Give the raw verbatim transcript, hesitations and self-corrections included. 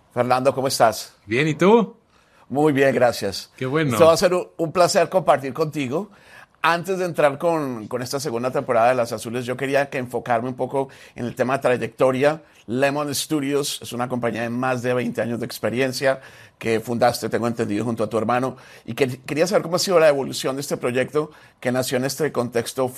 Fernando, ¿cómo estás? Bien, ¿y tú? Muy bien, gracias. Qué bueno. Esto va a ser un, un placer compartir contigo. Antes de entrar con, con esta segunda temporada de Las Azules, yo quería que enfocarme un poco en el tema de trayectoria. Lemon Studios es una compañía de más de veinte años de experiencia que fundaste, tengo entendido, junto a tu hermano. Y que, quería saber cómo ha sido la evolución de este proyecto que nació en este contexto